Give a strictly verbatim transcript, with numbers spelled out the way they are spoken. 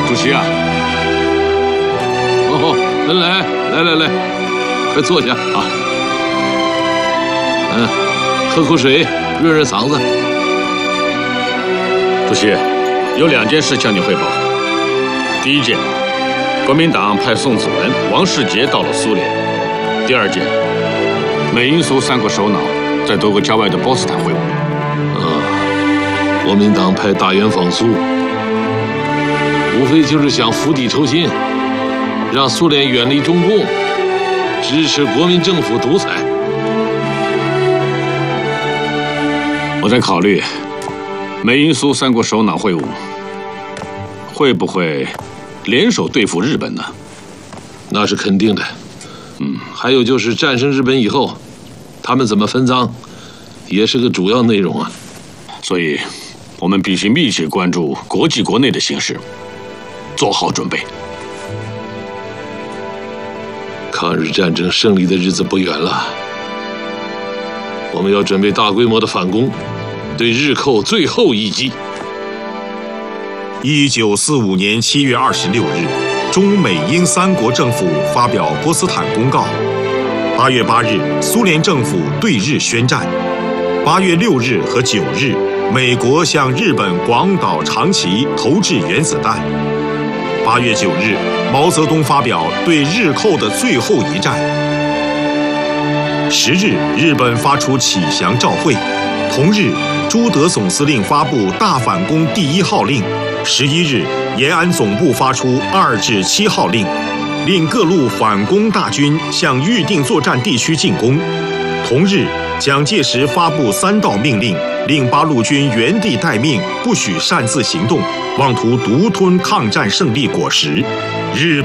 主席啊！哦，来来来来，快坐下啊！嗯，喝口水，润润嗓子。 主席，有两件事向你汇报。第一件，国民党派宋子文、王世杰到了苏联；第二件，美英苏三国首脑在德国郊外的波茨坦会晤。 啊，国民党派大员访苏，无非就是想釜底抽薪，让苏联远离中共，支持国民政府独裁。 我在考虑，美英苏三国首脑会晤会不会联手对付日本呢？ 那是肯定的。嗯，还有就是战胜日本以后，他们怎么分赃，也是个主要内容啊。 所以，我们必须密切关注国际国内的形势，做好准备。 抗日战争胜利的日子不远了，我们要准备大规模的反攻，对日寇最后一击。 一九四五年七月二十六日，中美英三国政府发表波茨坦公告。八月八日，苏联政府对日宣战。八月六日和九日，美国向日本广岛、长崎投掷原子弹。八月九日，毛泽东发表对日寇的最后一战。十日，日本发出启降照会。同日，朱德总司令发布大反攻第一号令。十一日，延安总部发出二至七号令，令各路反攻大军向预定作战地区进攻。同日，蒋介石发布三道命令，令八路军原地待命，不许擅自行动，妄图独吞抗战胜利果实。日